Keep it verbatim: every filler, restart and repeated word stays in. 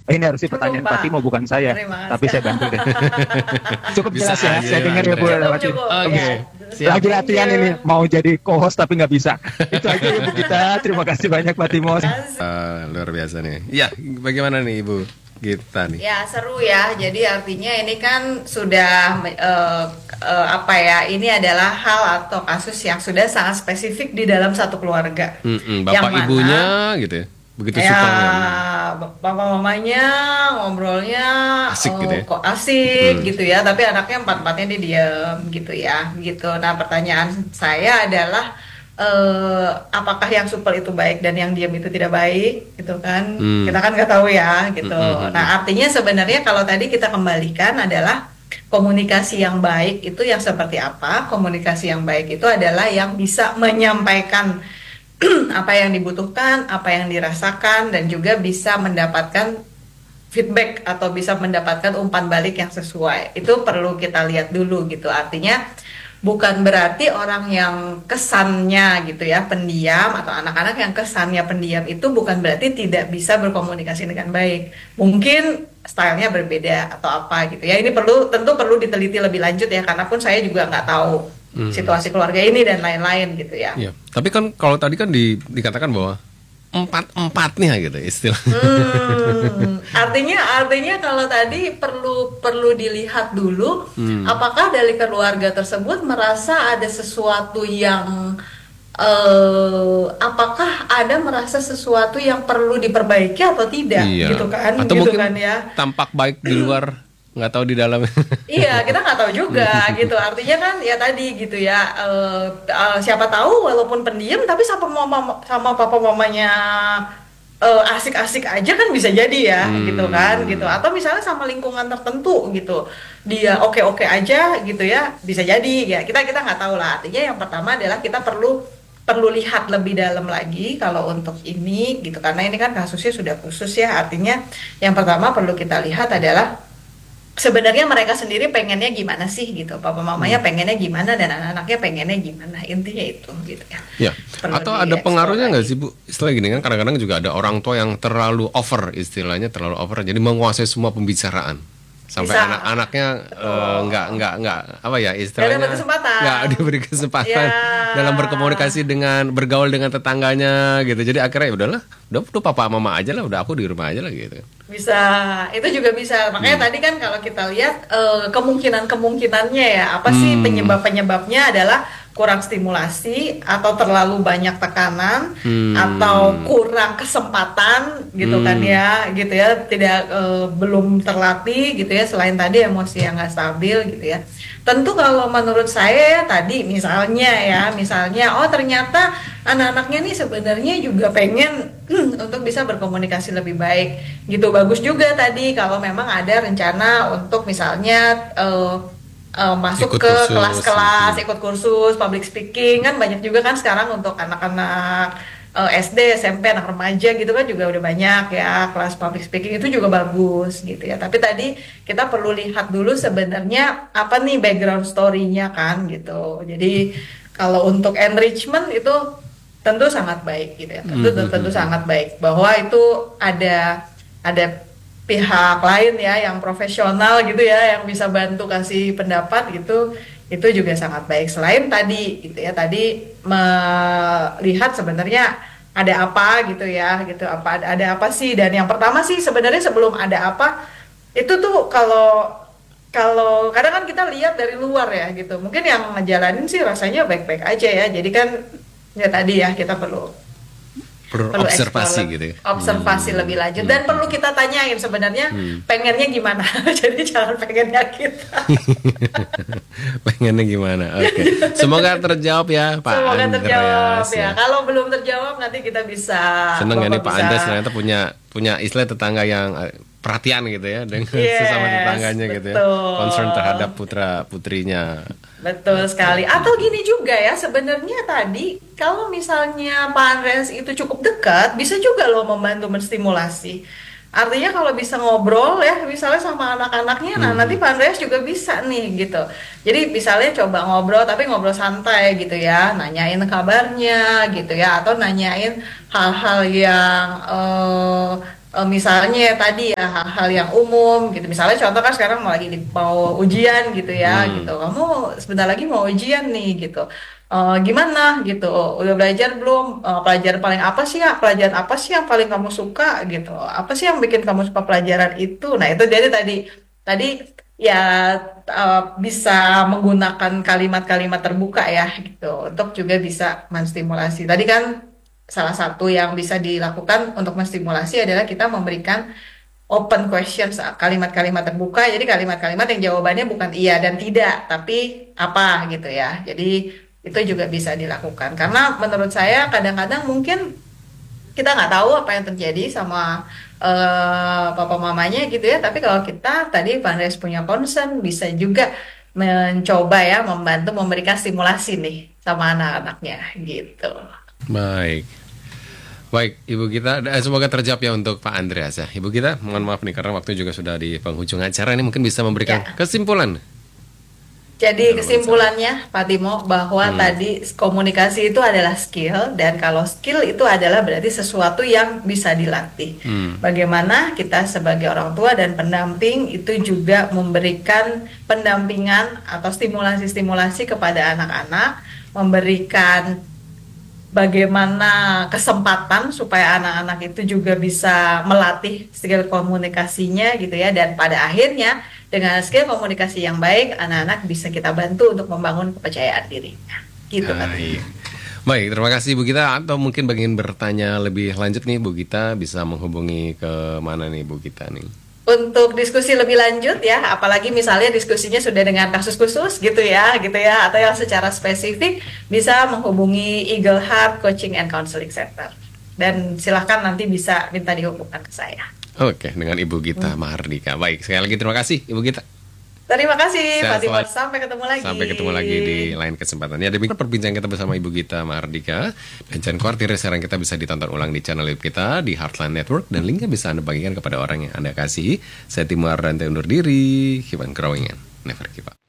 Eh, ini harus sih pertanyaan Pak Lupa. Timo bukan saya, Terima tapi kasih. saya bantu deh. Cukup Bisa jelas ya, aja saya ya, dengar ya Bu Andre. Cukup, lewatin. cukup. Oke, Ya. siap. Lagi Thank latihan you. ini mau jadi co-host tapi nggak bisa. Itu aja ya Bu Gita. Terima kasih banyak Pak Timo. Kasih. Eh, luar biasa nih. Ya, bagaimana nih Ibu Gita nih? Ya seru ya. Jadi artinya ini kan sudah eh, eh, apa ya? Ini adalah hal atau kasus yang sudah sangat spesifik di dalam satu keluarga. Mm-mm, Yang Bapak mana- ibunya gitu ya. Begitu Ya, suka ya. bapak mamanya ngobrolnya Asik eh, gitu ya? kok asik Hmm. gitu ya. Tapi anaknya empat empatnya dia diem gitu ya. Gitu. Nah pertanyaan saya adalah eh, apakah yang super itu baik dan yang diam itu tidak baik gitu kan? Hmm. Kita kan nggak tahu ya gitu. Hmm, hmm, hmm. Nah artinya sebenarnya kalau tadi kita kembalikan adalah komunikasi yang baik itu yang seperti apa? Komunikasi yang baik itu adalah yang bisa menyampaikan apa yang dibutuhkan, apa yang dirasakan, dan juga bisa mendapatkan feedback atau bisa mendapatkan umpan balik yang sesuai. Itu perlu kita lihat dulu gitu. Artinya bukan berarti orang yang kesannya gitu ya pendiam atau anak-anak yang kesannya pendiam itu bukan berarti tidak bisa berkomunikasi dengan baik. Mungkin stylenya berbeda atau apa gitu ya. Ini perlu tentu perlu diteliti lebih lanjut ya, karena pun saya juga nggak tahu Hmm. situasi keluarga ini dan lain-lain gitu ya. Iya. Tapi kan kalau tadi kan di, dikatakan bahwa empat-empatnya gitu istilah. Hmm, artinya artinya kalau tadi perlu perlu dilihat dulu Hmm. apakah dari keluarga tersebut merasa ada sesuatu yang eh apakah ada merasa sesuatu yang perlu diperbaiki atau tidak Iya. gitu kan Atau gitu mungkin kan ya. tampak baik di luar, nggak tahu di dalam. Iya, kita nggak tahu juga gitu. Artinya kan ya tadi gitu ya. eh, eh, siapa tahu walaupun pendiam tapi sama mama sama papa mamanya eh, asik-asik aja kan bisa jadi ya Hmm. gitu kan gitu. Atau misalnya sama lingkungan tertentu gitu. Dia oke-oke aja gitu ya, bisa jadi ya. Kita kita nggak tahu lah. Artinya yang pertama adalah kita perlu perlu lihat lebih dalam lagi kalau untuk ini gitu, karena ini kan kasusnya sudah khusus ya. Artinya yang pertama perlu kita lihat adalah sebenarnya mereka sendiri pengennya gimana sih gitu, papa mamanya pengennya gimana dan anak-anaknya pengennya gimana, intinya itu gitu ya. Ya. Perlu Atau ada dieksplor pengaruhnya nggak lagi. sih Bu? Istilah gini kan kadang-kadang juga ada orang tua yang terlalu over, istilahnya terlalu over, jadi menguasai semua pembicaraan sampai Bisa. anak-anaknya eh, nggak nggak nggak apa ya Nggak istilahnya dapat kesempatan. nggak diberi kesempatan Ya. dalam berkomunikasi dengan bergaul dengan tetangganya gitu. Jadi akhirnya ya udahlah, udah udah papa mama aja lah, udah aku di rumah aja lah gitu. Bisa, itu juga bisa. Makanya Hmm. tadi kan kalau kita lihat eh, kemungkinan-kemungkinannya ya, apa sih Hmm. penyebab-penyebabnya adalah kurang stimulasi atau terlalu banyak tekanan Hmm. atau kurang kesempatan gitu Hmm. kan ya, gitu ya, tidak eh, belum terlatih gitu ya, selain tadi emosi yang nggak stabil gitu ya. Tentu kalau menurut saya ya tadi misalnya ya, misalnya oh ternyata anak-anaknya nih sebenarnya juga pengen hmm, untuk bisa berkomunikasi lebih baik gitu. Bagus juga tadi kalau memang ada rencana untuk misalnya eh, eh, masuk Ikut ke kursus, kelas-kelas, gitu. ikut kursus public speaking, kan banyak juga kan sekarang untuk anak-anak eh, S D, S M P, anak remaja gitu kan juga udah banyak ya kelas public speaking, itu juga bagus gitu ya. Tapi tadi kita perlu lihat dulu sebenarnya apa nih background story-nya kan gitu. Jadi kalau untuk enrichment itu tentu sangat baik gitu ya. Tentu Hmm, tentu hmm, sangat baik bahwa itu ada ada pihak lain ya yang profesional gitu ya yang bisa bantu kasih pendapat gitu, itu juga sangat baik. Selain tadi gitu ya, tadi melihat sebenarnya ada apa gitu ya gitu, apa ada apa sih. Dan yang pertama sih sebenarnya sebelum ada apa itu tuh kalau kalau kadang kan kita lihat dari luar ya gitu, mungkin yang ngejalanin sih rasanya baik-baik aja ya. Jadi kan ya tadi ya kita perlu Perlu perlu observasi explore, gitu ya. observasi Hmm. lebih lanjut, dan perlu kita tanyain sebenarnya Hmm. pengennya gimana. Jadi jangan pengennya kita. Pengennya gimana? Oke. Semoga terjawab ya Pak Semoga Andreas terjawab ya. ya. Kalau belum terjawab nanti kita bisa. Seneng ya nih Bapak Pak bisa- Andreas ternyata punya punya istilah tetangga yang eh, perhatian gitu ya dengan Yes, sesama tetangganya gitu ya. betul. Concern terhadap putra putrinya. Betul sekali. Atau gini juga ya, sebenarnya tadi kalau misalnya Pak Andreas itu cukup dekat, bisa juga loh membantu menstimulasi. Artinya kalau bisa ngobrol ya, misalnya sama anak-anaknya, nah nanti Pak Andreas juga bisa nih gitu. Jadi misalnya coba ngobrol, tapi ngobrol santai gitu ya, nanyain kabarnya gitu ya, atau nanyain hal-hal yang eh, eh, misalnya tadi ya hal-hal yang umum gitu. Misalnya contoh kan sekarang mau lagi di, mau ujian gitu ya Hmm. gitu. Kamu sebentar lagi mau ujian nih gitu. Eh, gimana gitu? Udah belajar belum? Eh, pelajaran paling apa sih ya? Pelajaran apa sih yang paling kamu suka gitu? Apa sih yang bikin kamu suka pelajaran itu? Nah, itu jadi tadi tadi ya eh, bisa menggunakan kalimat-kalimat terbuka ya gitu untuk juga bisa menstimulasi. Tadi kan salah satu yang bisa dilakukan untuk menstimulasi adalah kita memberikan open questions, kalimat-kalimat terbuka. Jadi kalimat-kalimat yang jawabannya bukan iya dan tidak, tapi apa gitu ya. Jadi itu juga bisa dilakukan. Karena menurut saya kadang-kadang mungkin kita nggak tahu apa yang terjadi sama eh, papa mamanya gitu ya. Tapi kalau kita tadi Pak Andreas punya concern, bisa juga mencoba ya membantu memberikan stimulasi nih sama anak-anaknya gitu. Baik. Baik, Ibu Gita, eh, semoga terjawab ya untuk Pak Andreas ya. Ibu Gita, mohon maaf nih karena waktu juga sudah di penghujung acara ini, mungkin bisa memberikan Ya. kesimpulan. Jadi Dalam kesimpulannya Pak Timo bahwa Hmm. tadi komunikasi itu adalah skill, dan kalau skill itu adalah berarti sesuatu yang bisa dilatih. Hmm. Bagaimana kita sebagai orang tua dan pendamping itu juga memberikan pendampingan atau stimulasi-stimulasi kepada anak-anak, memberikan bagaimana kesempatan supaya anak-anak itu juga bisa melatih skill komunikasinya gitu ya, dan pada akhirnya dengan skill komunikasi yang baik anak-anak bisa kita bantu untuk membangun kepercayaan dirinya gitu kan. Baik. Baik, terima kasih Bu Gita. Atau mungkin ingin bertanya lebih lanjut nih Bu Gita, bisa menghubungi ke mana nih Bu Gita nih? Untuk diskusi lebih lanjut ya, apalagi misalnya diskusinya sudah dengan kasus khusus gitu ya, gitu ya, atau yang secara spesifik bisa menghubungi Eagle Heart Coaching and Counseling Center. Dan silahkan nanti bisa minta dihubungkan ke saya. Oke, dengan Ibu Gita Mahardika. Baik, sekali lagi terima kasih Ibu Gita. Terima kasih Sehat Pak Timur, selalu. sampai ketemu lagi. Sampai ketemu lagi di lain kesempatan. Ya, demikian perbincangan kita bersama Ibu Gita Mahardika. Dan jangan khawatir, sekarang kita bisa ditonton ulang di channel YouTube kita di Heartland Network, dan linknya bisa Anda bagikan kepada orang yang Anda kasih. Saya Timur dan undur diri. Keep on growing and never give up.